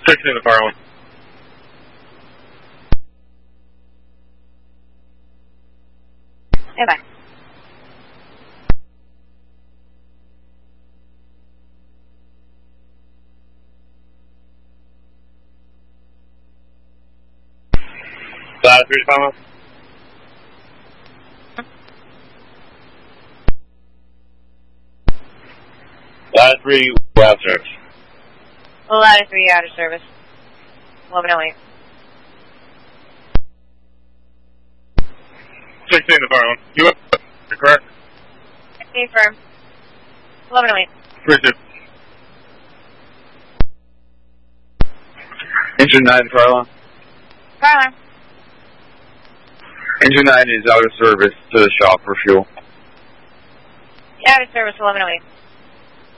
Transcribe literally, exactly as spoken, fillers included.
sixteen the fire one. Stand by. Ladder three to five one. Ladder three, out of service. Ladder three out of service. eleven oh eight. sixteen the fire one. You up? You're correct? sixteen firm. eleven oh eight. three two. Engine nine, fire alarm. Fire alarm. Engine nine is out of service to the shop for fuel. Out of service, eleven oh eight.